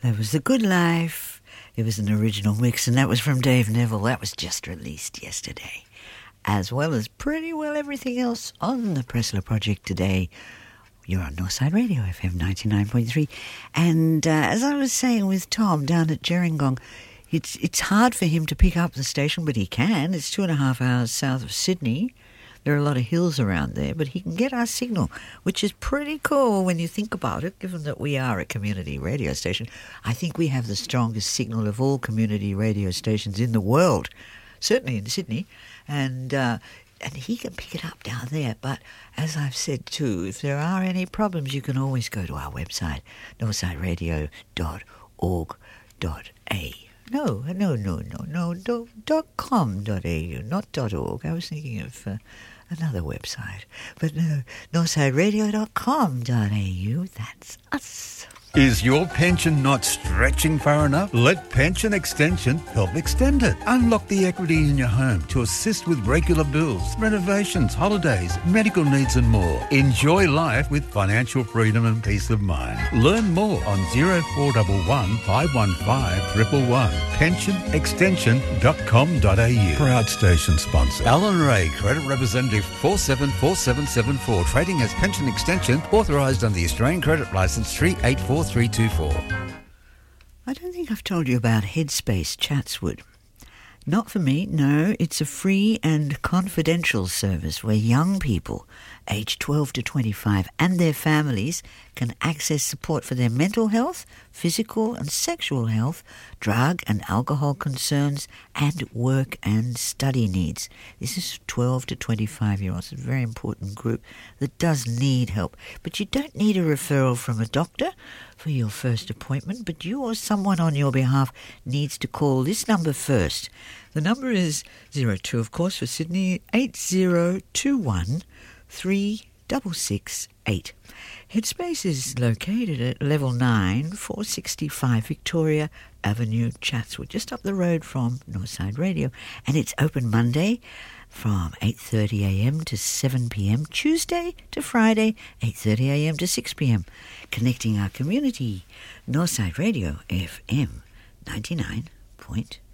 That was The Good Life. It was an original mix, and that was from Dave Neville. That was just released yesterday, as well as pretty well everything else on the Pressler Project today. You're on Northside Radio, FM 99.3. And as I was saying with Tom down at Gerringong, it's hard for him to pick up the station, but he can. It's 2.5 hours south of Sydney. There are a lot of hills around there, but he can get our signal, which is pretty cool when you think about it, given that we are a community radio station. I think we have the strongest signal of all community radio stations in the world, certainly in Sydney, and he can pick it up down there. But as I've said too, if there are any problems, you can always go to our website, northsideradio.org.au. No, .com.au, not .org. I was thinking of another website. But no, northsideradio.com.au, that's us. Is your pension not stretching far enough? Let Pension Extension help extend it. Unlock the equity in your home to assist with regular bills, renovations, holidays, medical needs and more. Enjoy life with financial freedom and peace of mind. Learn more on 0411 515 111. PensionExtension.com.au. Proud station sponsor. Alan Ray, Credit Representative 474774. Trading as Pension Extension, authorised under the Australian Credit Licence 384324. I don't think I've told you about Headspace Chatswood. Not for me, no. It's a free and confidential service where young people aged 12 to 25 and their families can access support for their mental health, physical and sexual health, drug and alcohol concerns, and work and study needs. This is 12 to 25-year-olds, a very important group that does need help. But you don't need a referral from a doctor for your first appointment, but you or someone on your behalf needs to call this number first. The number is 02, of course, for Sydney, 8021 3668. Headspace is located at level 9, 465 Victoria Avenue, Chatswood, just up the road from Northside Radio. And it's open Monday from 8:30am to 7pm, Tuesday to Friday, 8:30am to 6pm. Connecting our community, Northside Radio, FM 99.3.